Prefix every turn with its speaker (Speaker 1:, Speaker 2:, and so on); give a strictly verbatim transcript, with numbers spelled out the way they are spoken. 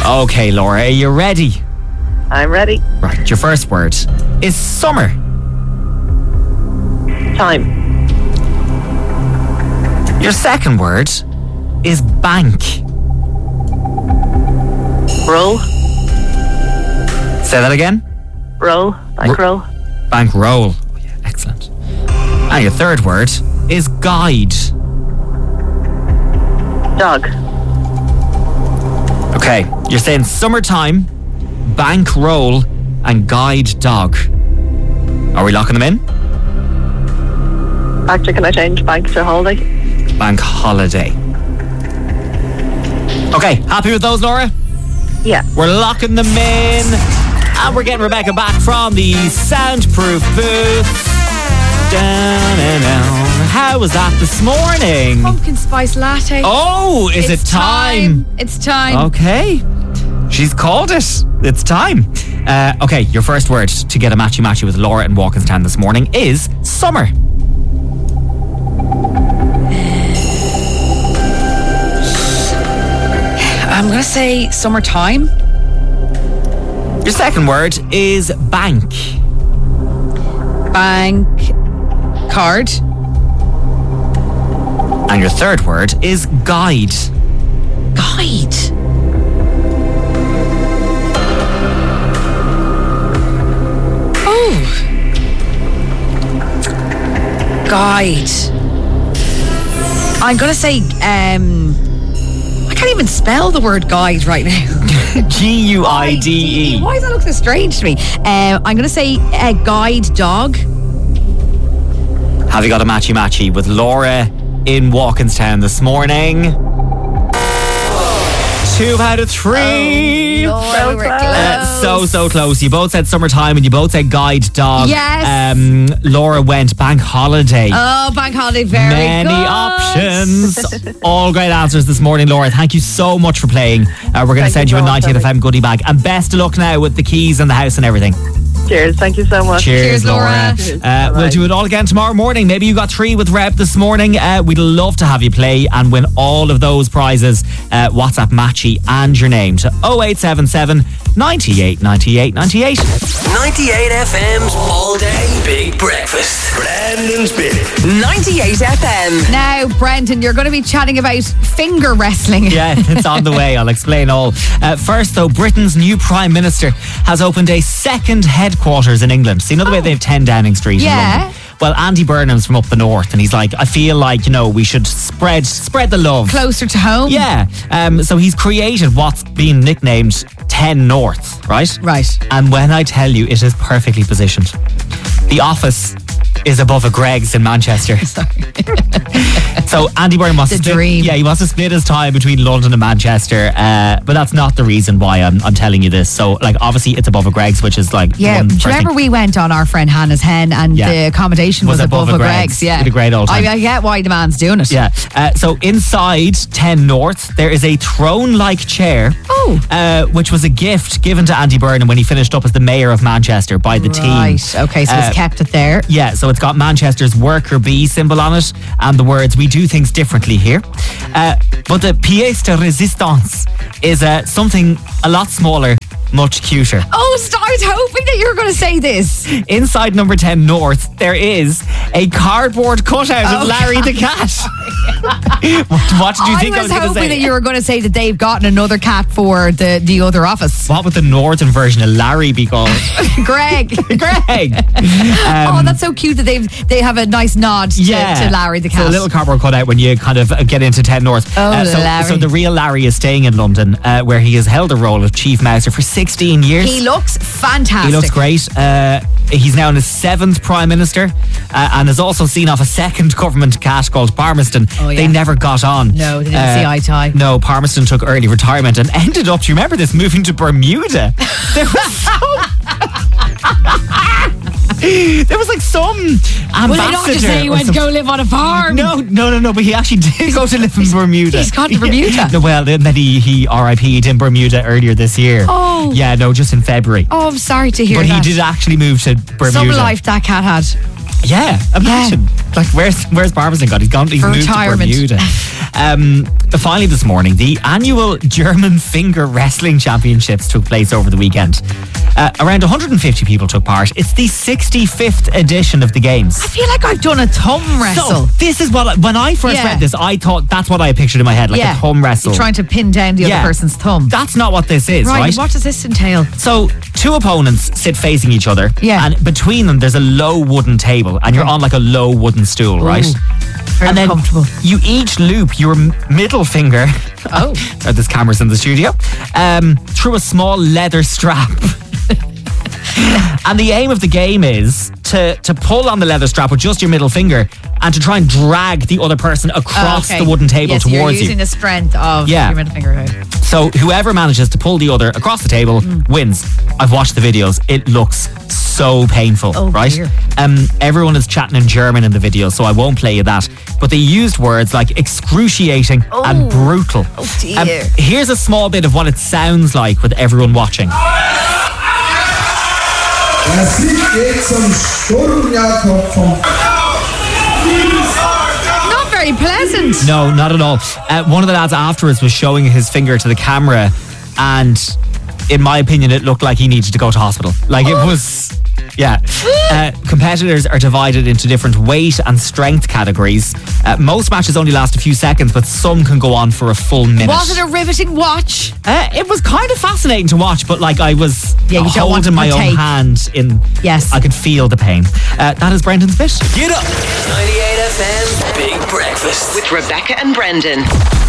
Speaker 1: Okay, Laura, are you ready?
Speaker 2: I'm ready.
Speaker 1: Right, your first word is summer.
Speaker 2: Time.
Speaker 1: Your second word is bank.
Speaker 2: Roll.
Speaker 1: Say that again.
Speaker 2: Roll. Bank
Speaker 1: Ro-
Speaker 2: roll.
Speaker 1: Bank roll. Oh, yeah, excellent. And your third word is guide.
Speaker 2: Dog.
Speaker 1: Okay, you're saying summertime, bank roll, and guide dog. Are we locking them in?
Speaker 2: Actually, can I change bank to holiday?
Speaker 1: Bank holiday. Okay, happy with those, Laura?
Speaker 2: Yeah.
Speaker 1: We're locking them in. And we're getting Rebecca back from the soundproof booth. Da-na-na. How was that this morning?
Speaker 3: Pumpkin spice latte.
Speaker 1: Oh, is
Speaker 3: it's
Speaker 1: it time?
Speaker 3: time? It's time.
Speaker 1: Okay. She's called it. It's time. Uh, okay, your first word to get a matchy-matchy with Laura in Walkinstown this morning is summer.
Speaker 3: I'm going to say summertime.
Speaker 1: Your second word is bank.
Speaker 3: Bank card.
Speaker 1: And your third word is guide.
Speaker 3: Guide. Oh. Guide. I'm going to say, um, I can't even spell the word guide right now.
Speaker 1: G U I D E.
Speaker 3: Why does that look so strange to me? Uh, I'm going to say uh, guide dog.
Speaker 1: Have you got a matchy-matchy with Laura in Walkinstown this morning? Two out of three.
Speaker 3: Oh, Lord, we're
Speaker 1: Uh,
Speaker 3: close.
Speaker 1: so, so close. You both said summertime and you both said guide dog.
Speaker 3: Yes.
Speaker 1: Um, Laura went bank holiday.
Speaker 3: Oh, bank holiday, very
Speaker 1: Many
Speaker 3: good.
Speaker 1: options. All great answers this morning, Laura. Thank you so much for playing. Uh, we're going to
Speaker 2: Thank
Speaker 1: send
Speaker 2: you
Speaker 1: you a
Speaker 2: so much,
Speaker 1: ninety-eight F M goodie bag. And best of luck now with the keys and the house and everything.
Speaker 2: Cheers. Thank you so much.
Speaker 1: Cheers,
Speaker 3: Cheers,
Speaker 1: Laura.
Speaker 3: Laura.
Speaker 2: Cheers.
Speaker 1: Uh, we'll
Speaker 2: Bye-bye.
Speaker 1: do it all again tomorrow morning. Maybe you got three with Reb this morning. Uh, we'd love to have you play and win all of those prizes. Uh, WhatsApp Matchy and your name to oh eight seven seven, ninety-eight, ninety-eight, ninety-eight.
Speaker 4: ninety-eight F M's all day big breakfast. Brandon's Big.
Speaker 5: ninety-eight F M.
Speaker 3: Now, Brendan, you're going to be chatting about finger wrestling.
Speaker 1: Yeah, it's on the way. I'll explain all. Uh, first, though, Britain's new Prime Minister has opened a second headquarters in England. So you know the way they have ten Downing Street
Speaker 3: Yeah.
Speaker 1: in London? Well, Andy Burnham's from up the north, and he's like, I feel like, you know, we should spread spread the love.
Speaker 3: Closer to home.
Speaker 1: Yeah. Um, so he's created what's been nicknamed ten North, right?
Speaker 3: Right.
Speaker 1: And when I tell you, it is perfectly positioned. The office is above a Greg's in Manchester. So Andy Burnham wants
Speaker 3: The
Speaker 1: to split,
Speaker 3: dream.
Speaker 1: yeah, he wants to split his time between London and Manchester, uh, but that's not the reason why I'm, I'm telling you this. So, like, obviously it's above a Greg's, which is like
Speaker 3: Yeah,
Speaker 1: one
Speaker 3: do you
Speaker 1: first
Speaker 3: remember
Speaker 1: thing-
Speaker 3: we went on our friend Hannah's Hen and
Speaker 1: Yeah.
Speaker 3: the accommodation was,
Speaker 1: Was
Speaker 3: above,
Speaker 1: above
Speaker 3: a
Speaker 1: a
Speaker 3: Greg's?
Speaker 1: Greg's.
Speaker 3: Yeah,
Speaker 1: We had a great old time.
Speaker 3: I, I get why the man's doing it.
Speaker 1: Yeah. Uh, so inside ten North, there is a throne-like chair.
Speaker 3: Oh.
Speaker 1: Uh, which was a gift given to Andy Burnham when he finished up as the mayor of Manchester by the team.
Speaker 3: Right. Okay, so
Speaker 1: Uh,
Speaker 3: he's kept it there.
Speaker 1: Yeah, so it's got Manchester's worker bee symbol on it and the words, we do things differently here. Uh, but the pièce de résistance is uh, something a lot smaller, much cuter.
Speaker 3: Oh, st- I was hoping that you were going to say this.
Speaker 1: Inside number ten North, there is a cardboard cutout
Speaker 3: Oh,
Speaker 1: of Larry the cat. what, what did you think I
Speaker 3: I
Speaker 1: was,
Speaker 3: was
Speaker 1: going to
Speaker 3: hoping
Speaker 1: say?
Speaker 3: that you were going to say that they've gotten another cat for the, the other office.
Speaker 1: What would the northern version of Larry be called?
Speaker 3: Greg.
Speaker 1: Greg.
Speaker 3: oh,
Speaker 1: Um,
Speaker 3: that's so cute that they've they have a nice nod to,
Speaker 1: yeah.
Speaker 3: to Larry the cat.
Speaker 1: So a little cardboard cutout when you kind of get into ten North.
Speaker 3: Oh,
Speaker 1: Uh, so,
Speaker 3: Larry.
Speaker 1: so the real Larry is staying in London, uh, where he has held the role of Chief Mouser for sixteen years.
Speaker 3: He looks fantastic.
Speaker 1: He looks great. Uh, he's now in his seventh Prime Minister uh, and has also seen off a second government cat called Palmerston.
Speaker 3: Oh, yeah.
Speaker 1: They never got on.
Speaker 3: No, they didn't see eye to eye.
Speaker 1: No, Palmerston took early retirement and ended up, do you remember this, moving to Bermuda? There was so... There was like some ambassador.
Speaker 3: Well, they not just say he
Speaker 1: or
Speaker 3: went to
Speaker 1: some-
Speaker 3: go live on a farm.
Speaker 1: No, no, no, no. But he actually did go to live in Bermuda.
Speaker 3: he's gone to Bermuda.
Speaker 1: No, well, then he he R I P'd in Bermuda earlier this year.
Speaker 3: Oh.
Speaker 1: Yeah, no, just in February.
Speaker 3: Oh, I'm sorry to hear
Speaker 1: But
Speaker 3: that.
Speaker 1: he did actually move to Bermuda.
Speaker 3: Some life that cat had.
Speaker 1: Yeah, imagine. Like, where's where's Palmerston gone? He's gone. He's
Speaker 3: For
Speaker 1: moved
Speaker 3: retirement.
Speaker 1: to Bermuda. Um, finally this morning, the annual German Finger Wrestling Championships took place over the weekend. Uh, around one hundred fifty people took part. It's the sixty-fifth edition of the games.
Speaker 3: I feel like I've done a thumb wrestle.
Speaker 1: So, this is what, I, when I first
Speaker 3: Yeah.
Speaker 1: read this, I thought that's what I pictured in my head, like
Speaker 3: yeah.
Speaker 1: a thumb wrestle.
Speaker 3: You're trying to pin down the
Speaker 1: Yeah.
Speaker 3: other person's thumb.
Speaker 1: That's not what this is,
Speaker 3: right,
Speaker 1: right?
Speaker 3: what does this entail?
Speaker 1: So, two opponents sit facing each other.
Speaker 3: Yeah.
Speaker 1: And between them, there's a low wooden table, and you're on like a low wooden stool, right?
Speaker 3: Very
Speaker 1: and then
Speaker 3: comfortable.
Speaker 1: you each loop your m- middle finger.
Speaker 3: Oh.
Speaker 1: Sorry, there's cameras in the studio. Um, through a small leather strap. And the aim of the game is to, to pull on the leather strap with just your middle finger and to try and drag the other person across
Speaker 3: Oh, okay.
Speaker 1: the wooden table
Speaker 3: yes,
Speaker 1: towards
Speaker 3: you're
Speaker 1: you.
Speaker 3: using the strength of
Speaker 1: Yeah.
Speaker 3: your middle finger. Okay.
Speaker 1: So whoever manages to pull the other across the table
Speaker 3: Mm.
Speaker 1: wins. I've watched the videos. It looks so painful,
Speaker 3: Oh,
Speaker 1: right?
Speaker 3: dear.
Speaker 1: Um, everyone is chatting in German in the video, so I won't play you that. But they used words like excruciating and
Speaker 3: Oh.
Speaker 1: brutal.
Speaker 3: Oh, dear.
Speaker 1: Um, here's a small bit of what it sounds like with everyone watching.
Speaker 6: Der Sieg geht zum Sturm Jakob vom
Speaker 3: Not very pleasant.
Speaker 1: No, not at all. Uh, one of the lads afterwards was showing his finger to the camera, and in my opinion, it looked like he needed to go to hospital. Like it was, yeah. Uh, competitors are divided into different weight and strength categories. Uh, most matches only last a few seconds, but some can go on for a full minute.
Speaker 3: Was it a riveting watch?
Speaker 1: Uh, it was kind of fascinating to watch, but like I was
Speaker 3: Yeah, you don't want to
Speaker 1: holding my
Speaker 3: partake.
Speaker 1: own hand in.
Speaker 3: Yes.
Speaker 1: I could feel the pain. Uh, that is Brendan's bit.
Speaker 4: Get up! ninety-eight F M Big Breakfast.
Speaker 5: With Rebecca and Brendan.